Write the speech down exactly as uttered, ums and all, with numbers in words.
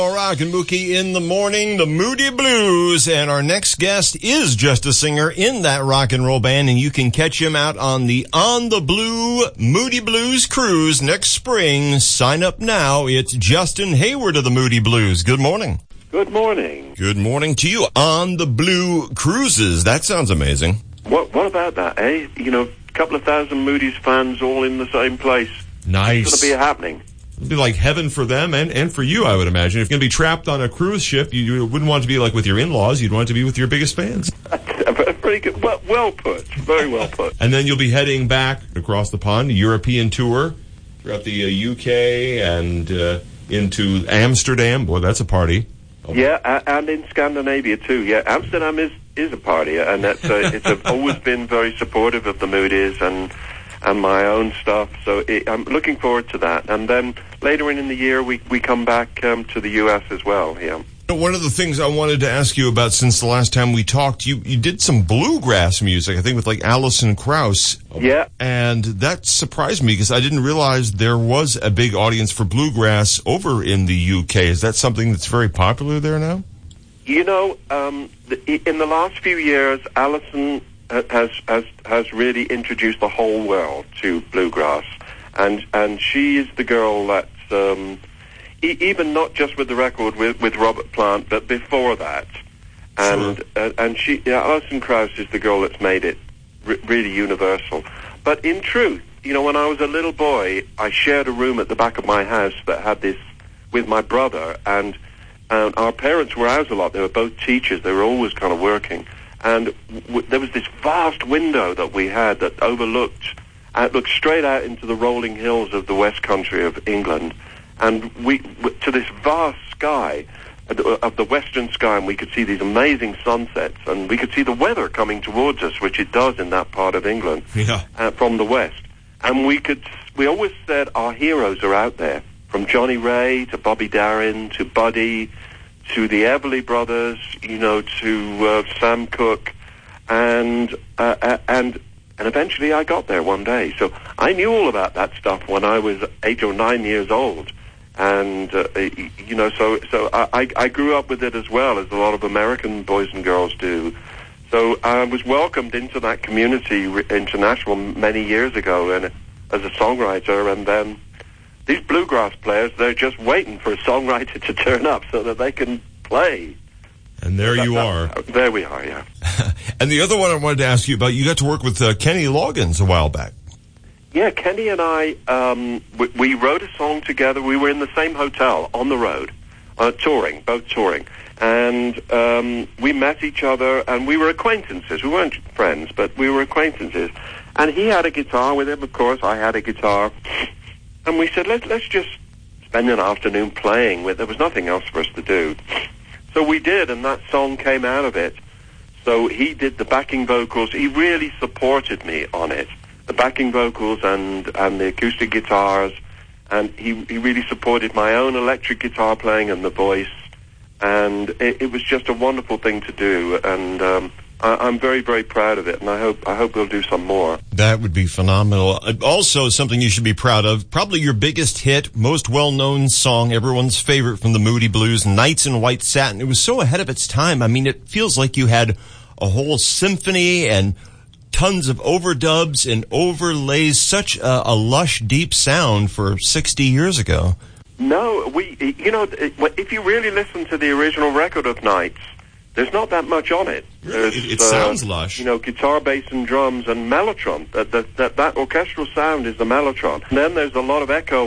Rock and Mookie in the morning, the Moody Blues, and our next guest is just a singer in that rock and roll band, and you can catch him out on the On the Blue Moody Blues cruise next spring. Sign up now. It's Justin Hayward of the Moody Blues. Good morning. Good morning. Good morning to you. On the Blue Cruises. That sounds amazing. What What about that, eh? You know, a couple of thousand Moody's fans all in the same place. Nice. It's going to be happening. It'd be like heaven for them and, and for you, I would imagine. If you're going to be trapped on a cruise ship, you, you wouldn't want to be like with your in-laws. You'd want to be with your biggest fans. Very good. Well, well put. Very well put. And then you'll be heading back across the pond, a European tour throughout the uh, U K and uh, into Amsterdam. Boy, that's a party. Oh. Yeah, and in Scandinavia, too. Yeah, Amsterdam is, is a party, and that's, uh, it's uh, always been very supportive of the Moody's and... and my own stuff, so it, I'm looking forward to that. And then later in the year, we, we come back um, to the U S as well, yeah. One of the things I wanted to ask you about since the last time we talked, you, you did some bluegrass music, I think with like Alison Krauss. Yeah. And that surprised me because I didn't realize there was a big audience for bluegrass over in the U K. Is that something that's very popular there now? You know, um, the, in the last few years, Alison... has has has really introduced the whole world to bluegrass, and and she is the girl that's um, e- even not just with the record with, with Robert Plant, but before that, and sure. uh, and she yeah, Alison Krauss is the girl that's made it r- really universal. But in truth, you know, when I was a little boy, I shared a room at the back of my house that had this with my brother, and and our parents were out a lot. They were both teachers. They were always kind of working. And w- there was this vast window that we had that overlooked, uh, looked straight out into the rolling hills of the West Country of England, and we w- to this vast sky, uh, of the western sky, and we could see these amazing sunsets, and we could see the weather coming towards us, which it does in that part of England, yeah. uh, from the west. And we could, we always said our heroes are out there, from Johnny Ray to Bobby Darin to Buddy, to the Everly Brothers, you know, to uh, Sam Cooke, and uh, and and eventually I got there one day. So I knew all about that stuff when I was eight or nine years old, and uh, you know, so so I, I grew up with it as well as a lot of American boys and girls do. So I was welcomed into that community international many years ago, and as a songwriter, and then. These bluegrass players, they're just waiting for a songwriter to turn up so that they can play. And there that, you that, are. There we are, yeah. And the other one I wanted to ask you about, you got to work with uh, Kenny Loggins a while back. Yeah, Kenny and I, um, we, we wrote a song together. We were in the same hotel on the road, uh, touring, both touring. And um, we met each other, and we were acquaintances. We weren't friends, but we were acquaintances. And he had a guitar with him, of course. I had a guitar. And we said, let's let's just spend an afternoon playing. With there was nothing else for us to do. So we did, and that song came out of it. So he did the backing vocals. He really supported me on it. The backing vocals and, and the acoustic guitars. And he, he really supported my own electric guitar playing and the voice. And it, it was just a wonderful thing to do. And um, I, I'm very, very proud of it. And I hope I hope we'll do some more. That would be phenomenal. Also, something you should be proud of, probably your biggest hit, most well-known song, everyone's favorite from the Moody Blues, Nights in White Satin. It was so ahead of its time. I mean, it feels like you had a whole symphony and tons of overdubs and overlays, such a, a lush, deep sound for sixty years ago. No, we, you know, if you really listen to the original record of Nights, there's not that much on it. Really? It, it uh, sounds lush. You know, guitar, bass, and drums, and mellotron. That, that that that orchestral sound is the mellotron. And then there's a lot of echo